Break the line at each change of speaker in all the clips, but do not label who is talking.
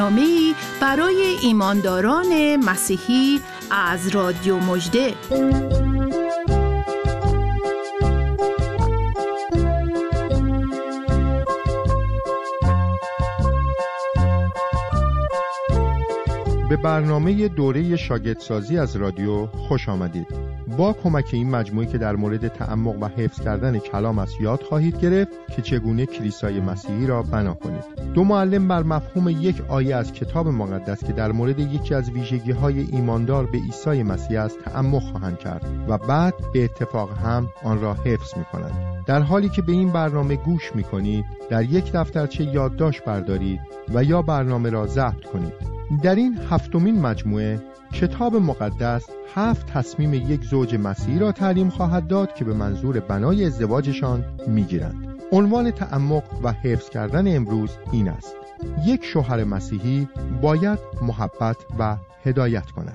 برنامه‌ای برای ایمانداران مسیحی از رادیو مژده.
به برنامه دوره شاگردسازی از رادیو خوش آمدید. با کمک این مجموعه که در مورد تعمق و حفظ کردن کلام است یاد خواهید گرفت که چگونه کلیسای مسیحی را بنا کنید. دو معلم بر مفهوم یک آیه از کتاب مقدس که در مورد یکی از ویژگی‌های ایماندار به عیسی مسیح است تعمق خواهند کرد و بعد به اتفاق هم آن را حفظ می‌کنند. در حالی که به این برنامه گوش می‌کنید، در یک دفترچه یادداشت بردارید و یا برنامه را ضبط کنید. در این هفتمین مجموعه کتاب مقدس 7 تصمیم یک زوج مسیحی را تعلیم خواهد داد که به منظور بنای ازدواجشان میگیرند. عنوان تعمق و حفظ کردن امروز این است: یک شوهر مسیحی باید محبت و هدایت کند.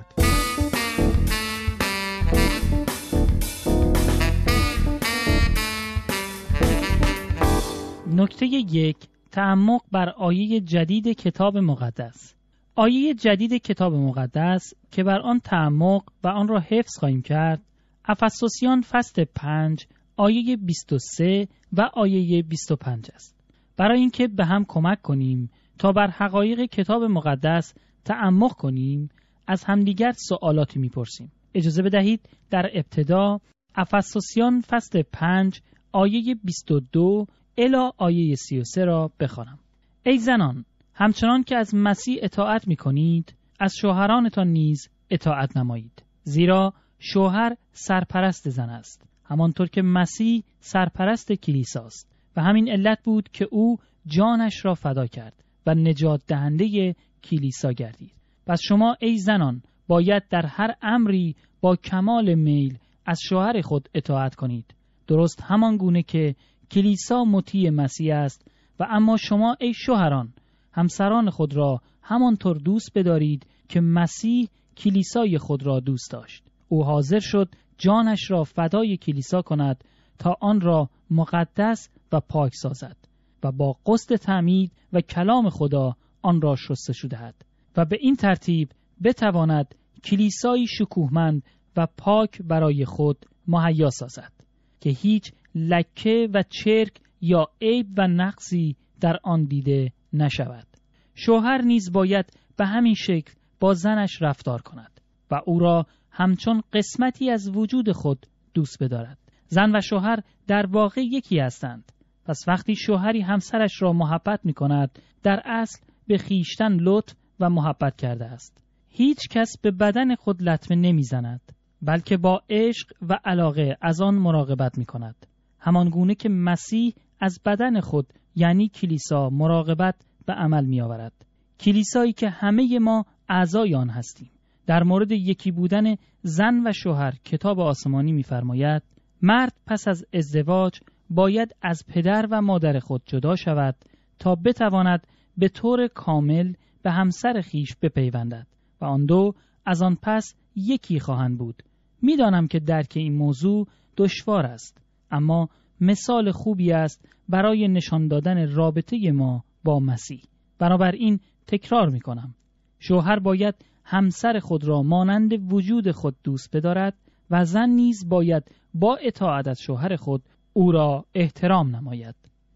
نکته 1: تعمق بر آیه جدید کتاب مقدس. آیه جدید کتاب مقدس که بر آن تعمق و آن را حفظ خواهیم کرد، افسوسیان فصل 5 آیه 23 و آیه 25 است. برای اینکه به هم کمک کنیم تا بر حقایق کتاب مقدس تعمق کنیم، از همدیگر سوالاتی میپرسیم. اجازه بدهید در ابتدا افسوسیان فصل 5 آیه 22 الی آیه 33 را بخوانم. ای زنان، همچنان که از مسیح اطاعت می‌کنید، از شوهرانتان نیز اطاعت نمایید. زیرا شوهر سرپرست زن است، همانطور که مسیح سرپرست کلیساست و همین علت بود که او جانش را فدا کرد و نجات دهنده کلیسا گردید. پس شما ای زنان باید در هر امری با کمال میل از شوهر خود اطاعت کنید، درست همان گونه که کلیسا مطیع مسیح است. و اما شما ای شوهران همسران خود را همانطور دوست بدارید که مسیح کلیسای خود را دوست داشت. او حاضر شد جانش را فدای کلیسا کند تا آن را مقدس و پاک سازد و با قصد تعمید و کلام خدا آن را شستشو دهد و به این ترتیب بتواند کلیسایی شکوهمند و پاک برای خود مهیا سازد که هیچ لکه و چرک یا عیب و نقصی در آن دیده نشود. شوهر نیز باید به همین شکل با زنش رفتار کند و او را همچون قسمتی از وجود خود دوست بدارد. زن و شوهر در واقع یکی هستند. پس وقتی شوهری همسرش را محبت می کند، در اصل به خیشتن لطف و محبت کرده است. هیچ کس به بدن خود لطمه نمی زند، بلکه با عشق و علاقه از آن مراقبت می کند. همان گونه که مسیح از بدن خود یعنی کلیسا مراقبت به عمل می آورد. کلیسایی که همه ما اعضای آن هستیم. در مورد یکی بودن زن و شوهر کتاب آسمانی می فرماید: مرد پس از ازدواج باید از پدر و مادر خود جدا شود تا بتواند به طور کامل به همسر خیش بپیوندد و آن دو از آن پس یکی خواهند بود. می دانم که درک این موضوع دشوار است، اما مثال خوبی است برای نشان دادن رابطه ما با مسیح. بنابراین تکرار می کنم: شوهر باید همسر خود را مانند وجود خود دوست بدارد و زن نیز باید با اطاعت از شوهر خود او را احترام نماید.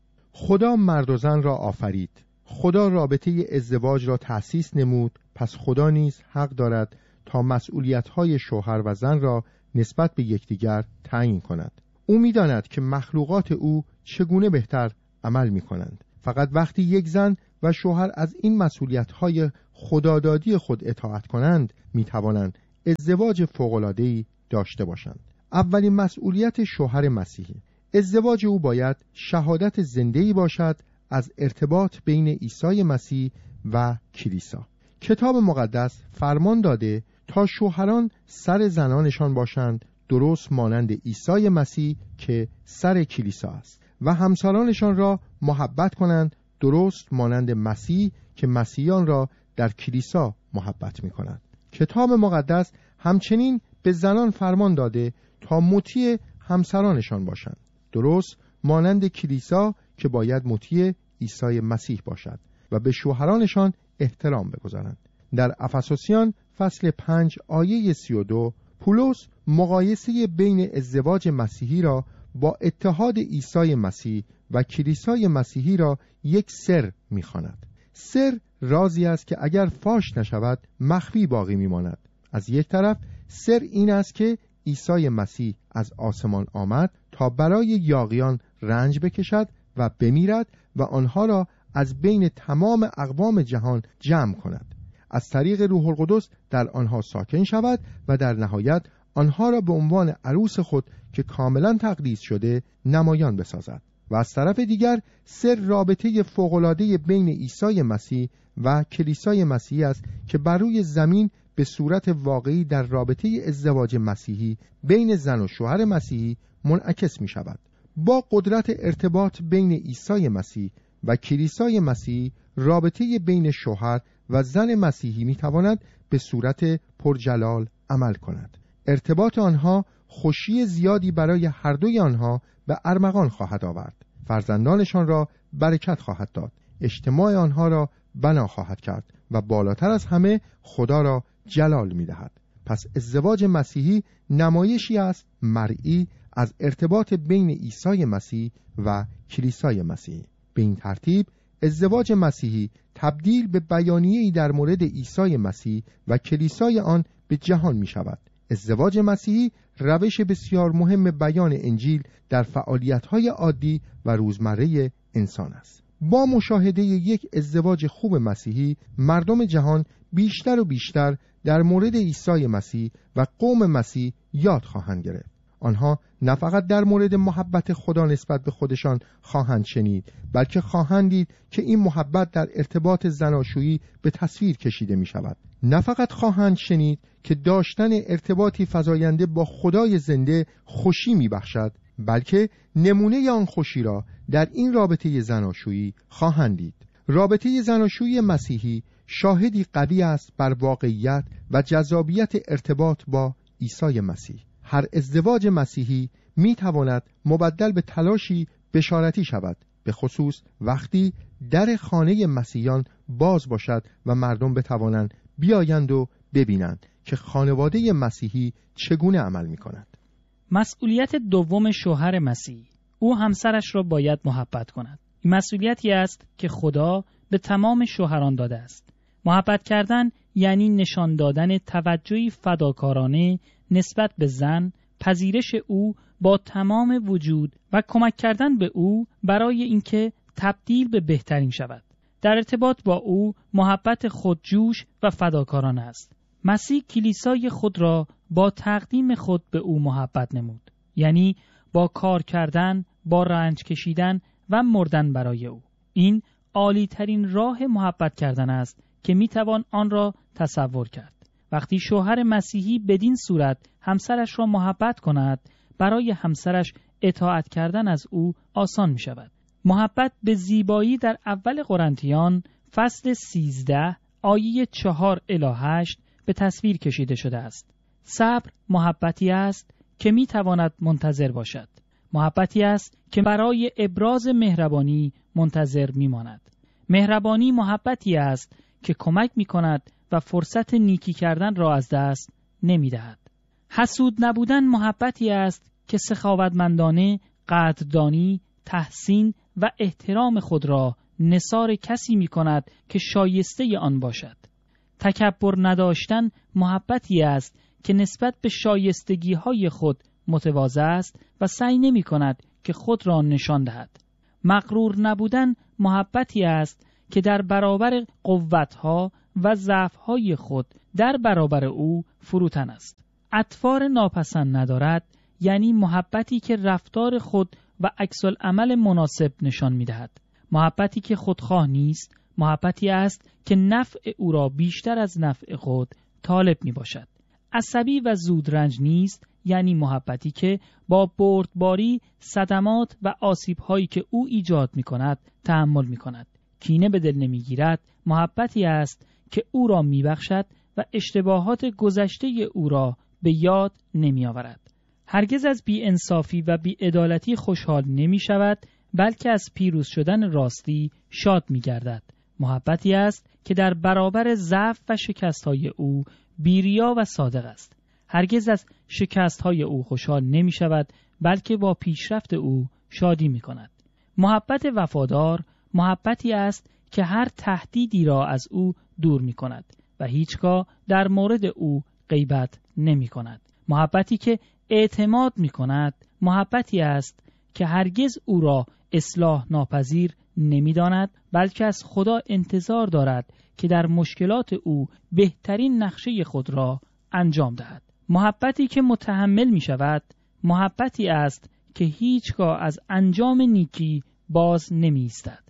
خدا مرد و زن را آفرید. خدا رابطه ازدواج را تأسیس نمود، پس خدا نیز حق دارد تا مسئولیت‌های شوهر و زن را نسبت به یکدیگر تعیین کند. او می‌داند که مخلوقات او چگونه بهتر عمل می‌کنند. فقط وقتی یک زن و شوهر از این مسئولیت‌های خدادادی خود اطاعت کنند، می‌توانند ازدواج فوق‌العاده‌ای داشته باشند. اولین مسئولیت شوهر مسیحی، ازدواج او باید شهادت زنده‌ای باشد از ارتباط بین عیسی مسیح و کلیسا. کتاب مقدس فرمان داده تا شوهران سر زنانشان باشند، درست مانند عیسی مسیح که سر کلیسا است، و همسرانشان را محبت کنند، درست مانند مسیح که مسیحیان را در کلیسا محبت می‌کند. کتاب مقدس همچنین به زنان فرمان داده تا مطیع همسرانشان باشند، درست مانند کلیسا که باید مطیع عیسی مسیح باشد، و به شوهرانشان احترام بگذارند. در افسوسیان فصل 5 آیه 32 پولس مقایسه بین ازدواج مسیحی را با اتحاد عیسی مسیح و کلیسای مسیحی را یک سر می‌خواند. سر رازی است که اگر فاش نشود مخفی باقی میماند. از یک طرف سر این است که عیسی مسیح از آسمان آمد تا برای یاغیان رنج بکشد و بمیرد و آنها را از بین تمام اقوام جهان جمع کند، از طریق روح القدس در آنها ساکن شود و در نهایت آنها را به عنوان عروس خود که کاملا تقدیس شده نمایان بسازد. و از طرف دیگر سر رابطه فوق‌العاده بین عیسی مسیح و کلیسای مسیحی است که بر روی زمین به صورت واقعی در رابطه ازدواج مسیحی بین زن و شوهر مسیحی منعکس می شود. با قدرت ارتباط بین عیسی مسیح و کلیسای مسیحی، رابطه بین شوهر و زن مسیحی می تواند به صورت پرجلال عمل کند. ارتباط آنها خوشی زیادی برای هر دوی آنها به ارمغان خواهد آورد. فرزندانشان را برکت خواهد داد، اجتماع آنها را بنا خواهد کرد و بالاتر از همه خدا را جلال می دهد. پس ازدواج مسیحی نمایشی است مرئی از ارتباط بین عیسی مسیح و کلیسای مسیح. به این ترتیب ازدواج مسیحی تبدیل به بیانیه‌ای در مورد عیسی مسیح و کلیسای آن به جهان می شود. ازدواج مسیحی روش بسیار مهم بیان انجیل در فعالیت‌های عادی و روزمره انسان است. با مشاهده یک ازدواج خوب مسیحی، مردم جهان بیشتر و بیشتر در مورد عیسی مسیح و قوم مسیح یاد خواهند گرفت. آنها نه فقط در مورد محبت خدا نسبت به خودشان خواهند شنید، بلکه خواهند دید که این محبت در ارتباط زناشویی به تصویر کشیده می شود. نه فقط خواهند شنید که داشتن ارتباطی فزاینده با خدای زنده خوشی می بخشد، بلکه نمونه آن خوشی را در این رابطه زناشویی خواهند دید. رابطه زناشویی مسیحی شاهدی قوی است بر واقعیت و جذابیت ارتباط با عیسی مسیح. هر ازدواج مسیحی می تواند مبدل به تلاشی بشارتی شود، به خصوص وقتی در خانه مسیحیان باز باشد و مردم بتوانند بیایند و ببینند که خانواده مسیحی چگونه عمل می کند.
مسئولیت دوم شوهر مسیحی، او همسرش را باید محبت کند. این مسئولیتی است که خدا به تمام شوهران داده است. محبت کردن یعنی نشان دادن توجهی فداکارانه نسبت به زن، پذیرش او با تمام وجود و کمک کردن به او برای اینکه تبدیل به بهترین شود. در ارتباط با او محبت خودجوش و فداکارانه است. مسیح کلیسای خود را با تقدیم خود به او محبت نمود، یعنی با کار کردن، با رنج کشیدن و مردن برای او. این عالی ترین راه محبت کردن است که میتوان آن را تصور کرد. وقتی شوهر مسیحی بدین صورت همسرش را محبت کند، برای همسرش اطاعت کردن از او آسان می شود. محبت به زیبایی در اول قرنتیان فصل 13 آیه 4 الی 8 به تصویر کشیده شده است. صبر محبتی است که می تواند منتظر باشد. محبتی است که برای ابراز مهربانی منتظر می ماند. مهربانی محبتی است که کمک می کند و فرصت نیکی کردن را از دست نمی دهد. حسود نبودن محبتی است که سخاوتمندانه قدردانی، تحسین و احترام خود را نثار کسی می کند که شایسته آن باشد. تکبر نداشتن محبتی است که نسبت به شایستگی های خود متواضع است و سعی نمی کند که خود را نشان دهد. مغرور نبودن محبتی است که در برابر قوتها و ضعف‌های خود در برابر او فروتن است. اطوار ناپسند ندارد، یعنی محبتی که رفتار خود و عکس‌العمل مناسب نشان می‌دهد. محبتی که خودخواه نیست، محبتی است که نفع او را بیشتر از نفع خود طالب می‌باشد. عصبی و زودرنج نیست، یعنی محبتی که با بردباری صدمات و آسیب‌هایی که او ایجاد می‌کند تحمل می‌کند. کینه به دل نمی‌گیرد، محبتی است که او را می‌بخشد و اشتباهات گذشته او را به یاد نمی‌آورد. هرگز از بی‌انصافی و بی‌عدالتی خوشحال نمی‌شود، بلکه از پیروز شدن راستی شاد می‌گردد. محبتی است که در برابر ضعف و شکست‌های او بی‌ریا و صادق است. هرگز از شکست‌های او خوشحال نمی‌شود، بلکه با پیشرفت او شادی می‌کند. محبت وفادار محبتی است که هر تهدیدی را از او دور می‌کند و هیچگاه در مورد او غیبت نمی‌کند. محبتی که اعتماد می‌کند محبتی است که هرگز او را اصلاح ناپذیر نمی‌داند، بلکه از خدا انتظار دارد که در مشکلات او بهترین نقشه خود را انجام دهد. محبتی که متحمل می‌شود محبتی است که هیچگاه از انجام نیکی باز نمی‌ایستد.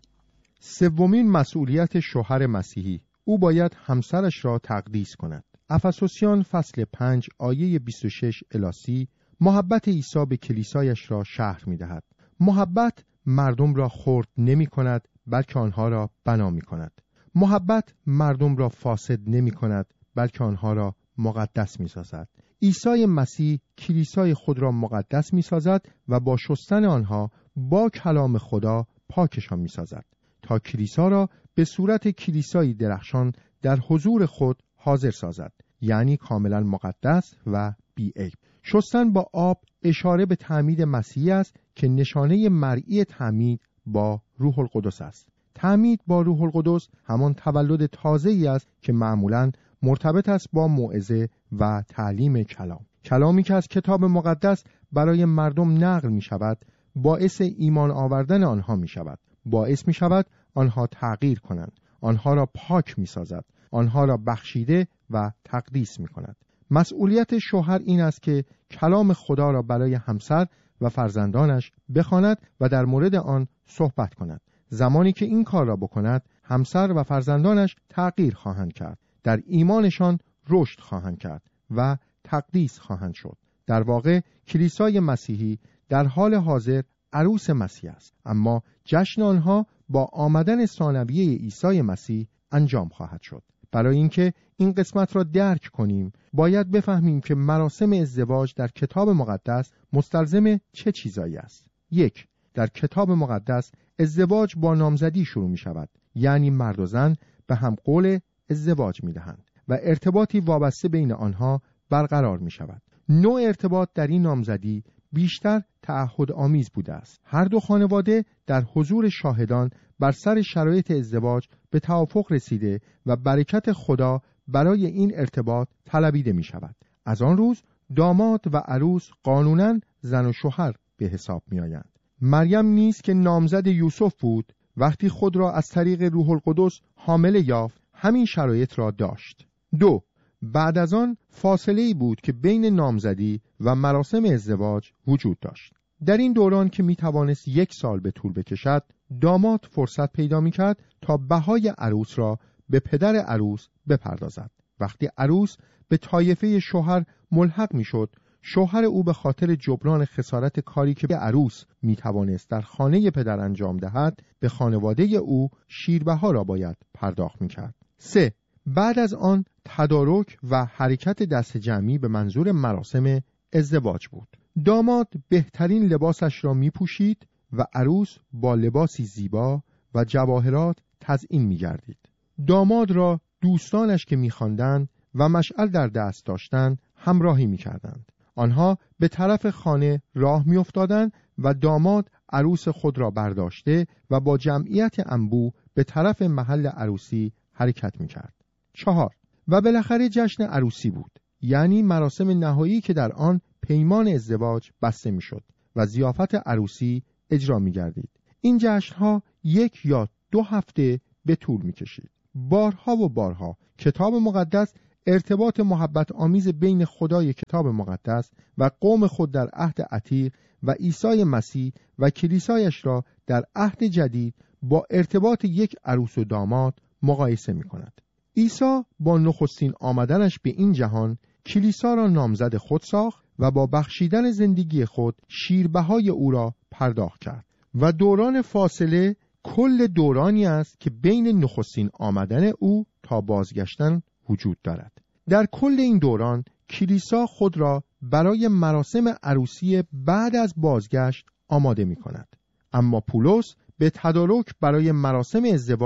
سومین مسئولیت شوهر مسیحی، او باید همسرش را تقدیس کند. افسوسیان فصل 5 آیه 26 الی 30 محبت عیسی به کلیسایش را شرح می‌دهد. محبت مردم را خرد نمی‌کند، بلکه آنها را بنا می‌کند. محبت مردم را فاسد نمی‌کند، بلکه آنها را مقدس می‌سازد. عیسی مسیح کلیسای خود را مقدس می‌سازد و با شستن آنها با کلام خدا پاکشان می‌سازد تا کلیسا را به صورت کلیسایی درخشان در حضور خود حاضر سازد، یعنی کاملا مقدس و بی‌عیب. شستن با آب اشاره به تعمید مسیحی است که نشانه مرئی تعمید با روح القدس است. تعمید با روح القدس همان تولد تازه‌ای است که معمولاً مرتبط است با موعظه و تعلیم کلام. کلامی که از کتاب مقدس برای مردم نقل می شود باعث ایمان آوردن آنها می شود. باعث می شود آنها تغییر کنند. آنها را پاک می سازد. آنها را بخشیده و تقدیس می کند. مسئولیت شوهر این است که کلام خدا را برای همسر و فرزندانش بخواند و در مورد آن صحبت کند. زمانی که این کار را بکند، همسر و فرزندانش تغییر خواهند کرد. در ایمانشان رشد خواهند کرد و تقدیس خواهند شد. در واقع کلیسای مسیحی در حال حاضر عروس مسیح است، اما جشن آنها با آمدن ثانویه عیسی مسیح انجام خواهد شد. برای اینکه این قسمت را درک کنیم باید بفهمیم که مراسم ازدواج در کتاب مقدس مستلزم چه چیزایی است. 1. در کتاب مقدس ازدواج با نامزدی شروع می شود، یعنی مرد و زن به هم قول ازدواج می دهند و ارتباطی وابسته بین آنها برقرار می شود. نوع ارتباط در این نامزدی بیشتر تعهد آمیز بوده است. هر دو خانواده در حضور شاهدان بر سر شرایط ازدواج به توافق رسیده و برکت خدا برای این ارتباط طلبیده می شود. از آن روز داماد و عروس قانوناً زن و شوهر به حساب می آیند. مریم نیز که نامزد یوسف بود وقتی خود را از طریق روح القدس حامل یافت همین شرایط را داشت. 2. بعد از آن فاصله‌ای بود که بین نامزدی و مراسم ازدواج وجود داشت. در این دوران که می توانست 1 سال به طول بکشد، داماد فرصت پیدا می کرد تا بهای عروس را به پدر عروس بپردازد. وقتی عروس به طایفه شوهر ملحق می شد، شوهر او به خاطر جبران خسارت کاری که به عروس می توانست در خانه پدر انجام دهد، به خانواده او شیربها را باید پرداخت می کرد. 3. بعد از آن تدارک و حرکت دست جمعی به منظور مراسم ازدواج بود. داماد بهترین لباسش را می پوشید و عروس با لباسی زیبا و جواهرات تزیین می گردید. داماد را دوستانش که می خواندند و مشعل در دست داشتند همراهی می کردند. آنها به طرف خانه راه می افتادند و داماد عروس خود را برداشته و با جمعیت انبوه به طرف محل عروسی حرکت می کرد. 4. و بالاخره جشن عروسی بود، یعنی مراسم نهایی که در آن پیمان ازدواج بسته می شد و ضیافت عروسی اجرا می گردید. این جشنها 1 یا 2 هفته به طول می کشید. بارها و بارها کتاب مقدس ارتباط محبت آمیز بین خدای کتاب مقدس و قوم خود در عهد عتیق و عیسی مسیح و کلیسایش را در عهد جدید با ارتباط یک عروس و داماد مقایسه می کند. عیسی با نخستین آمدنش به این جهان کلیسا را نامزد خود ساخت و با بخشیدن زندگی خود شیربهای او را پرداخت کرد و دوران فاصله کل دورانی است که بین نخستین آمدن او تا بازگشتن وجود دارد. در کل این دوران کلیسا خود را برای مراسم عروسی بعد از بازگشت آماده می کند. اما پولس به تدارک برای مراسم ازدواج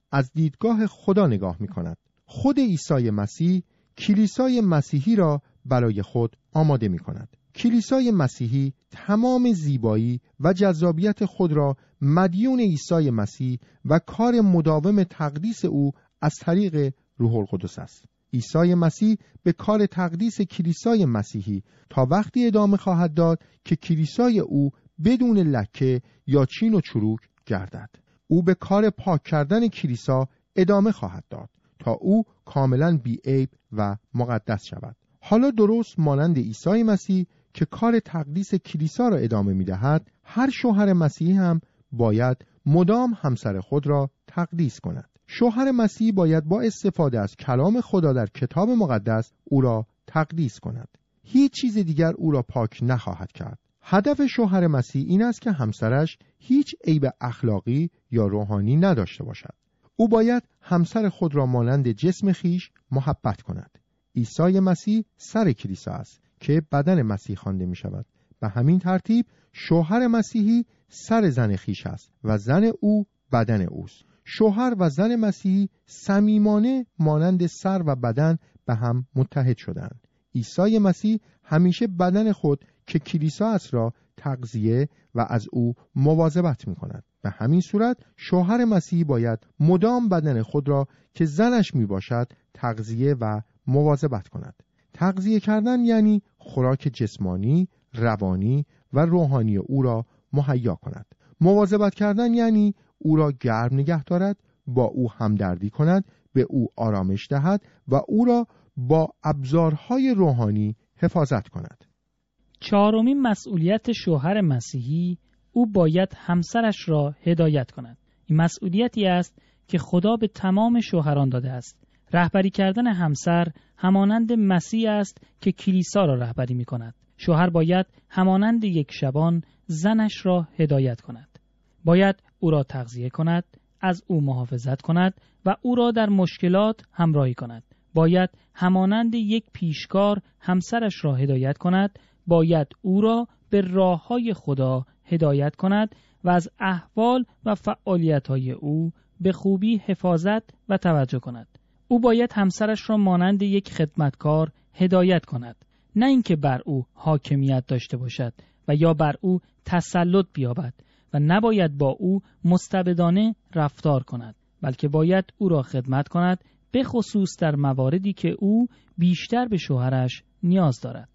از دیدگاه خدا نگاه می کند. خود عیسی مسیح کلیسای مسیحی را برای خود آماده می کند. کلیسای مسیحی تمام زیبایی و جذابیت خود را مدیون عیسی مسیح و کار مداوم تقدیس او از طریق روح القدس است. عیسی مسیح به کار تقدیس کلیسای مسیحی تا وقتی ادامه خواهد داد که کلیسای او بدون لکه یا چین و چروک گردد. او به کار پاک کردن کلیسا ادامه خواهد داد تا او کاملا بی‌عیب و مقدس شود. حالا درست مانند عیسی مسیح که کار تقدیس کلیسا را ادامه می‌دهد، هر شوهر مسیحی هم باید مدام همسر خود را تقدیس کند. شوهر مسیحی باید با استفاده از کلام خدا در کتاب مقدس او را تقدیس کند. هیچ چیز دیگر او را پاک نخواهد کرد. هدف شوهر مسیحی این است که همسرش هیچ عیب اخلاقی یا روحانی نداشته باشد. او باید همسر خود را مانند جسم خیش محبت کند. عیسی مسیح سر کلیسا است که بدن مسیح خوانده می شود. به همین ترتیب شوهر مسیحی سر زن خیش است و زن او بدن اوست. شوهر و زن مسیحی صمیمانه مانند سر و بدن به هم متحد شدند. عیسی مسیح همیشه بدن خود که کلیسا است را تغذیه و از او مواظبت می کند. به همین صورت شوهر مسیحی باید مدام بدن خود را که زنش می باشد تغذیه و مواظبت کند. تغذیه کردن یعنی خوراک جسمانی، روانی و روحانی او را مهیا کند. مواظبت کردن یعنی او را گرم نگه دارد، با او همدردی کند، به او آرامش دهد و او را با ابزارهای روحانی حفاظت کند.
چهارمین مسئولیت شوهر مسیحی، او باید همسرش را هدایت کند. این مسئولیتی است که خدا به تمام شوهران داده است. رهبری کردن همسر همانند مسیح است که کلیسا را رهبری می کند. شوهر باید همانند یک شبان زنش را هدایت کند. باید او را تغذیه کند، از او محافظت کند و او را در مشکلات همراهی کند. باید همانند یک پیشکار همسرش را هدایت کند. باید او را به راه‌های خدا هدایت کند و از احوال و فعالیت‌های او به خوبی حفاظت و توجه کند. او باید همسرش را مانند یک خدمتکار هدایت کند، نه اینکه بر او حاکمیت داشته باشد و یا بر او تسلط بیابد، و نباید با او مستبدانه رفتار کند، بلکه باید او را خدمت کند، به خصوص در مواردی که او بیشتر به شوهرش نیاز دارد.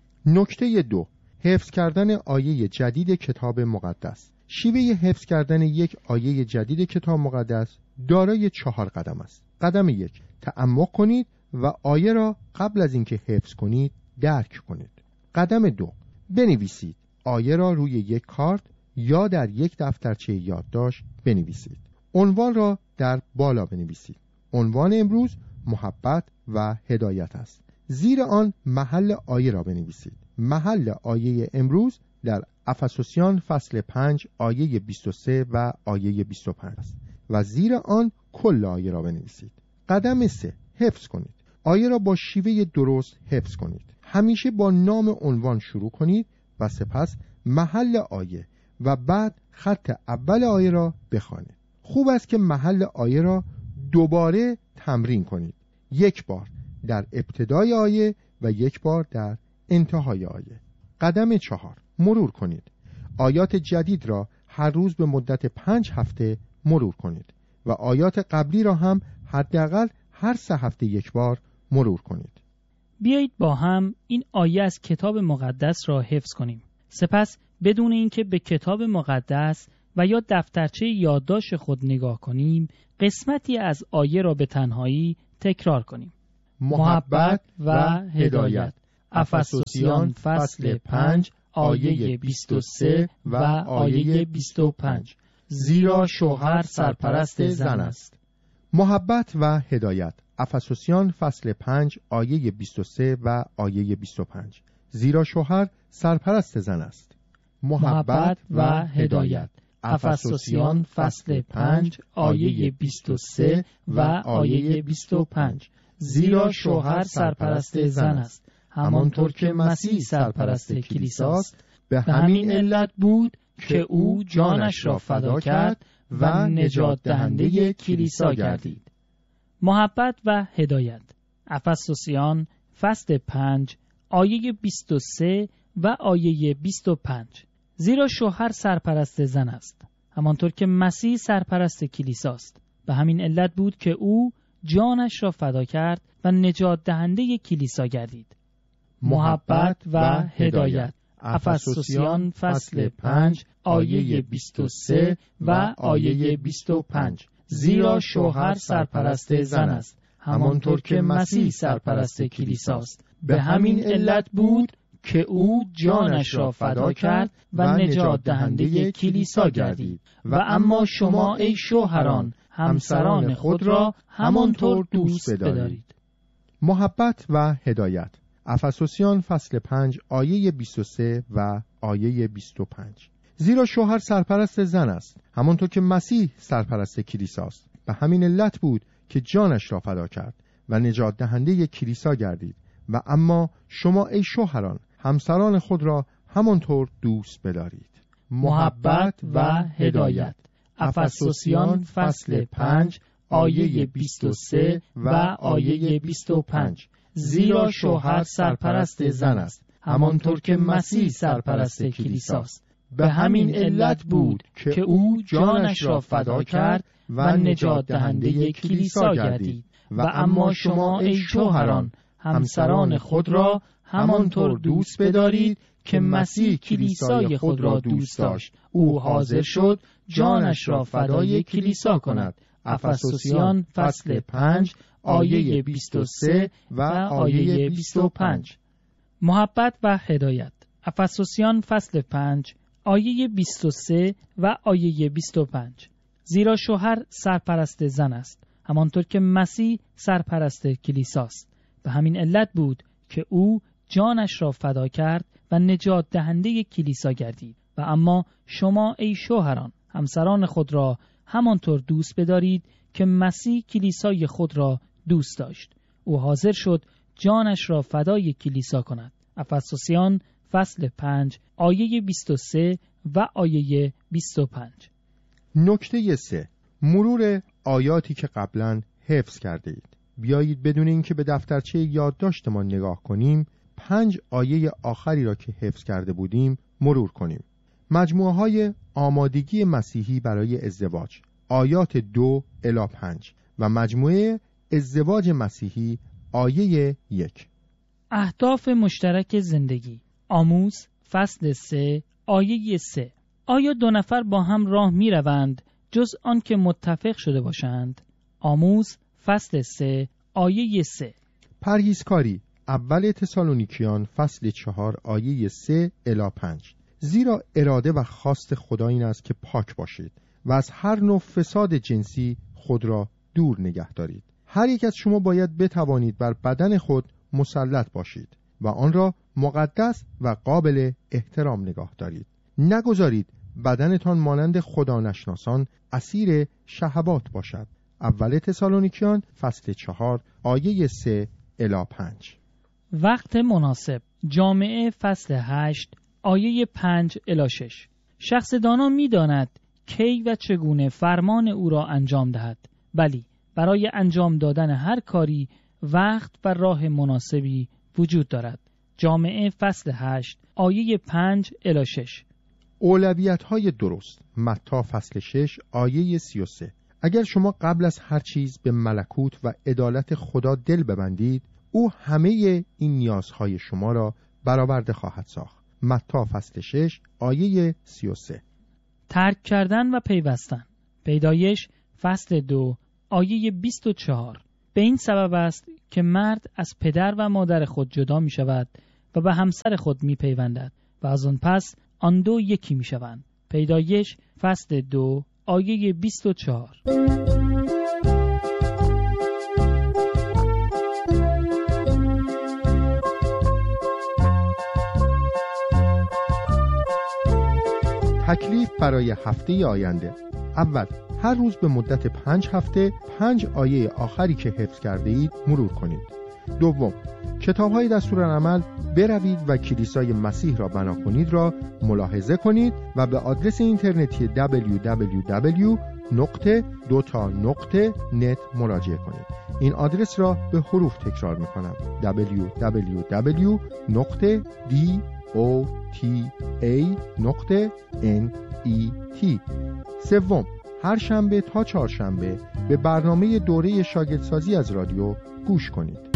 نکته 2. حفظ کردن آیه جدید کتاب مقدس. شیوه حفظ کردن یک آیه جدید کتاب مقدس دارای 4 قدم است. قدم 1. تأمل کنید و آیه را قبل از اینکه حفظ کنید درک کنید. قدم 2. بنویسید. آیه را روی یک کارت یا در یک دفترچه یادداشت بنویسید. عنوان را در بالا بنویسید. عنوان امروز محبت و هدایت است. زیر آن محل آیه را بنویسید. محل آیه امروز در افسوسیان فصل 5 آیه 23 و آیه 25 است و زیر آن کل آیه را بنویسید. قدم 3. حفظ کنید. آیه را با شیوه درست حفظ کنید. همیشه با نام عنوان شروع کنید و سپس محل آیه و بعد خط اول آیه را بخوانید. خوب است که محل آیه را دوباره تمرین کنید. یک بار در ابتدای آیه و یک بار در انتهای آیه. قدم 4. مرور کنید. آیات جدید را هر روز به مدت 5 هفته مرور کنید و آیات قبلی را هم حداقل هر 3 هفته یک بار مرور کنید.
بیایید با هم این آیه از کتاب مقدس را حفظ کنیم. سپس بدون اینکه به کتاب مقدس و یا دفترچه یادداشت خود نگاه کنیم، قسمتی از آیه را به تنهایی تکرار کنیم. محبت و هدایت. افسوسیان فصل 5 آیه 23 و آیه 25. زیرا شوهر سرپرست زن است.
محبت و هدایت. افسوسیان فصل 5 آیه 23 و آیه 25. زیرا شوهر سرپرست زن است.
محبت و هدایت. افسوسیان فصل 5 آیه 23 و آیه 25. زیرا شوهر سرپرست زن است، همانطور که مسیح سرپرست کلیساست. به همین علت بود که او جانش را فدا کرد و نجات دهنده کلیسا گردید. محبت و هدایت. افسوسیان فصل 5 آیه 23 و آیه 25. زیرا شوهر سرپرست زن است، همانطور که مسیح سرپرست کلیساست. به همین علت بود که او جانش را فدا کرد و نجات دهنده کلیسا گردید. محبت و هدایت. افسوسیان فصل 5 آیه 23 و آیه 25. زیرا شوهر سرپرست زن است، همانطور که مسیح سرپرست کلیساست. به همین علت بود که او جانش را فدا کرد و نجات دهنده کلیسا گردید. و اما شما ای شوهران همسران خود را همانطور دوست بدارید.
محبت و هدایت. افسوسیان فصل 5 آیه 23 و آیه 25. زیرا شوهر سرپرست زن است، همانطور که مسیح سرپرست کلیساست. به همین علت بود که جانش را فدا کرد و نجات دهنده کلیسا گردید. و اما شما ای شوهران همسران خود را همانطور دوست بدارید.
محبت و هدایت. افسوسیان فصل 5 آیه 23 و آیه 25. زیرا شوهر سرپرست زن است، همانطور که مسیح سرپرست کلیساست. به همین علت بود که او جانش را فدا کرد و نجات دهنده کلیسا گردید. و اما شما ای شوهران همسران خود را همانطور دوست بدارید که مسیح کلیسای خود را دوست داشت. او حاضر شد جانش را فدای کلیسا کند. افسوسیان فصل 5 آیه 23 و آیه 25. محبت و هدایت. افسوسیان فصل 5 آیه 23 و آیه 25. زیرا شوهر سرپرست زن است، همانطور که مسیح سرپرست کلیساست. به همین علت بود که او جانش را فدا کرد و نجات دهنده کلیسا گردید. و اما شما ای شوهران همسران خود را همانطور دوست بدارید که مسیح کلیسای خود را دوست داشت. او حاضر شد جانش را فدای کلیسا کند. افسوسیان فصل 5 آیه 23 و آیه 25.
نکته 3. مرور آیاتی که قبلا حفظ کرده اید. بیایید بدون اینکه به دفترچه یادداشتمان نگاه کنیم 5 آیه آخری را که حفظ کرده بودیم مرور کنیم. مجموعه های آمادگی مسیحی برای ازدواج آیات 2 الی 5 و مجموعه ازدواج مسیحی آیه 1.
اهداف مشترک زندگی. آموز فصل 3 آیه 3. آیا دو نفر با هم راه می روند جز آن که متفق شده باشند؟ آموز فصل 3 آیه 3.
پرهیزکاری. اول تسالونیکیان فصل 4 آیه 3 الی 5. زیرا اراده و خواست خدا این است که پاک باشید و از هر نوع فساد جنسی خود را دور نگه دارید. هر یک از شما باید بتوانید بر بدن خود مسلط باشید و آن را مقدس و قابل احترام نگاه دارید. نگذارید بدنتان مانند خدا نشناسان اسیر شهوات باشد. اول تسالونیکیان فصل 4 آیه 3 الی 5.
وقت مناسب. جامعه فصل 8 آیه 5 الی 6. شخص دانا می داند کی و چگونه فرمان او را انجام دهد، ولی برای انجام دادن هر کاری وقت و راه مناسبی وجود دارد. جامعه فصل 8 آیه 5 الی 6.
اولویت‌های درست. متی فصل 6 آیه 33. اگر شما قبل از هر چیز به ملکوت و عدالت خدا دل ببندید، او همه این نیازهای شما را برآورده خواهد ساخت. متی فصل 6 آیه 33.
ترک کردن و پیوستن. پیدایش فصل 2 آیه 24. به این سبب است که مرد از پدر و مادر خود جدا می شود و به همسر خود می پیوندد و از آن پس آن دو یکی می شوند. پیدایش فصل 2 آیه 24.
تکلیف برای هفته آینده. اول، هر روز به مدت 5 هفته 5 آیه آخری که حفظ کرده اید مرور کنید. دوم، کتاب‌های دستورالعمل بروید و کلیسای مسیح را بنا کنید را ملاحظه کنید و به آدرس اینترنتی www.2ta.net مراجعه کنید. این آدرس را به حروف تکرار می‌کنم: www.dota.net. سوم، هر شنبه تا چهارشنبه به برنامه دوره شاگردسازی از رادیو گوش کنید.